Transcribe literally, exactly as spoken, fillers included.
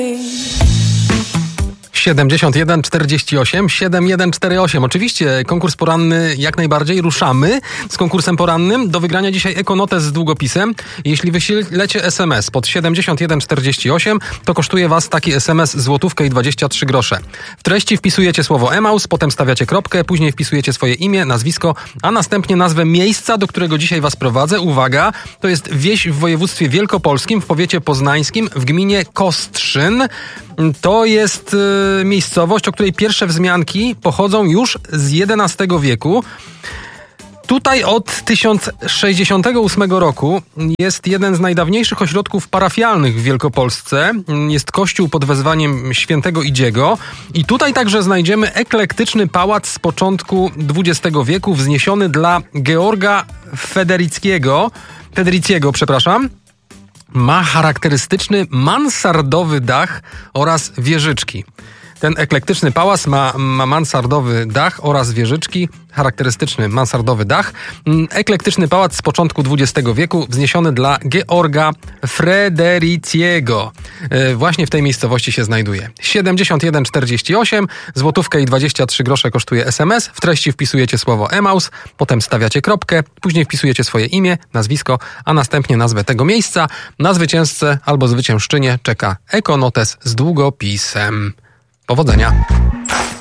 siedemdziesiąt jeden czterdzieści osiem siedem jeden cztery osiem. Oczywiście konkurs poranny jak najbardziej. Ruszamy z konkursem porannym. Do wygrania dzisiaj Econotes z długopisem. Jeśli wyślecie es em es pod siedemdziesiąt jeden czterdzieści osiem, to kosztuje was taki es em es złotówkę i dwadzieścia trzy grosze. W treści wpisujecie słowo Emaus, potem stawiacie kropkę, później wpisujecie swoje imię, nazwisko, a następnie nazwę miejsca, do którego dzisiaj was prowadzę. Uwaga, to jest wieś w województwie wielkopolskim, w powiecie poznańskim, w gminie Kostrzyn. To jest y, miejscowość, o której pierwsze wzmianki pochodzą już z jedenastego wieku. Tutaj od tysiąc sześćdziesiątego ósmego roku jest jeden z najdawniejszych ośrodków parafialnych w Wielkopolsce. Jest kościół pod wezwaniem świętego Idziego. I tutaj także znajdziemy eklektyczny pałac z początku dwudziestego wieku, wzniesiony dla Georga Federickiego, Federickiego, przepraszam. Ma charakterystyczny mansardowy dach oraz wieżyczki. Ten eklektyczny pałac ma, ma mansardowy dach oraz wieżyczki, charakterystyczny mansardowy dach. Eklektyczny pałac z początku dwudziestego wieku, wzniesiony dla Georga Federickiego. Właśnie w tej miejscowości się znajduje. siedemdziesiąt jeden czterdzieści osiem, złotówkę i dwadzieścia trzy grosze kosztuje es em es. W treści wpisujecie słowo Emaus, potem stawiacie kropkę, później wpisujecie swoje imię, nazwisko, a następnie nazwę tego miejsca. Na zwycięzcę albo zwyciężczynię czeka Econotes z długopisem. Powodzenia!